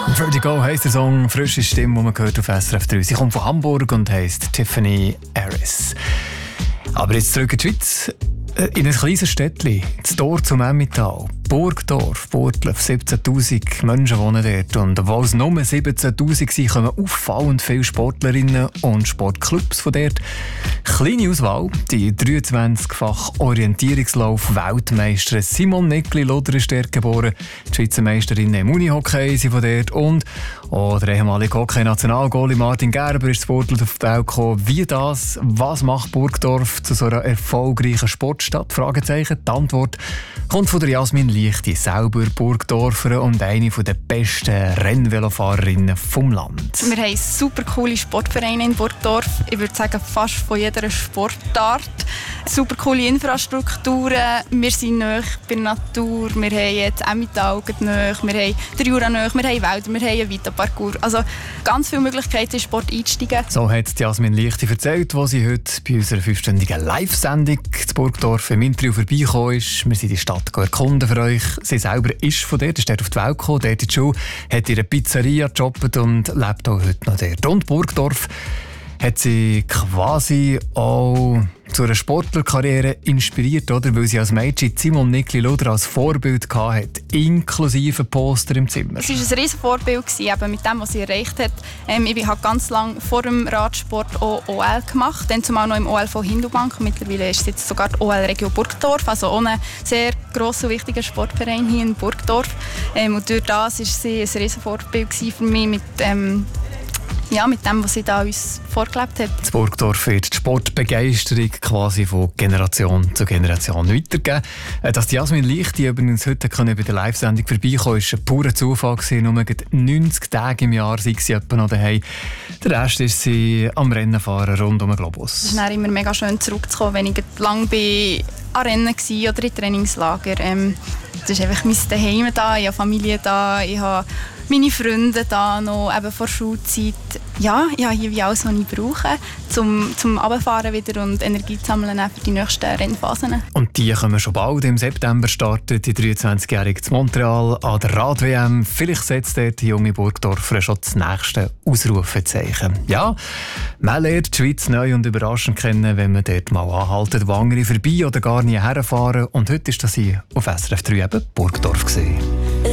Vertigo heisst der Song, frische Stimme, die man hört auf SRF 3. Sie kommt von Hamburg und heisst Tiffany Harris. Aber jetzt zurück in die Schweiz. In ein kleines Städtchen, das Tor zum Emmental, Burgdorf, Burgdorf, 17'000 Menschen wohnen dort. Und obwohl es nur 17'000 sind, kommen auffallend viele Sportlerinnen und Sportclubs von dort. Kleine Auswahl, die 23-fach Orientierungslauf-Weltmeisterin Simone Nickli-Loder ist dort geboren. Die Schweizer Meisterinnen im Unihockey sind von dort. Und auch der ehemalige Hockey-Nationalgoalie Martin Gerber ist sportlich auf die Welt gekommen. Wie das? Was macht Burgdorf zu so einer erfolgreichen Sportstadt? Fragezeichen. Die Antwort kommt von der Jasmin Lichti, selber Burgdorferin und eine der besten Rennvelofahrerinnen vom Land. Wir haben super coole Sportvereine in Burgdorf. Ich würde sagen, fast von jeder Sportart. Super coole Infrastrukturen. Wir sind nahe bei der Natur. Wir haben jetzt Emmental nahe. Wir haben den Jura nahe. Wir haben Wälder. Wir haben einen Vita-Parcours. Also ganz viele Möglichkeiten, in Sport einzusteigen. So hat Jasmin Lichti erzählt, wo sie heute bei unserer 5-stündigen Live-Sendung zu Burgdorf im Interview vorbeigekommen ist. Wir sind die Stadt erkunden für euch. Sie selber ist von dort, ist dort auf die Welt gekommen, dort in die Schule, hat in einer Pizzeria gejobbt und lebt auch heute noch dort. Und Burgdorf hat sie quasi auch zu einer Sportlerkarriere inspiriert, oder? Weil sie als Mädchen Simone Nickli-Loder als Vorbild hatte, inklusive Poster im Zimmer. Es war ein riesen Vorbild eben mit dem, was sie erreicht hat. Ich habe ganz lange vor dem Radsport auch OL gemacht, dann zumal noch im OL von Hindubank. Mittlerweile ist es jetzt sogar die OL Region Burgdorf, also auch ein sehr grosser und wichtiger Sportverein hier in Burgdorf. Und durch das war sie ein riesen Vorbild für mich mit dem, was sie da uns vorgelebt hat. In Burgdorf wird die Sportbegeisterung quasi von Generation zu Generation weitergegeben. Dass die Jasmin Lichti übrigens heute bei der Live-Sendung vorbeikommen, war ein purer Zufall. Nur 90 Tage im Jahr sei sie etwa noch daheim. Der Rest ist sie am Rennen fahren rund um den Globus. Es ist dann immer mega schön zurückzukommen, wenn ich lange an Rennen war oder in Trainingslager. Das ist einfach mein Zuhause da, ich habe Familie da, ich habe meine Freunde da noch, eben vor Schulzeit. Ja, ich habe hier wie alles, was ich brauche, zum Runterfahren wieder und Energie zu sammeln für die nächsten Rennphasen. Und die kommen schon bald. Im September startet die 23-Jährige zu Montreal an der Rad-WM. Vielleicht setzt dort die junge Burgdorfer schon das nächste Ausrufezeichen. Ja, man lernt die Schweiz neu und überraschend kennen, wenn man dort mal anhaltet, wo andere vorbei oder gar nie herfahren. Und heute war das hier auf SRF 3 eben Burgdorf gewesen.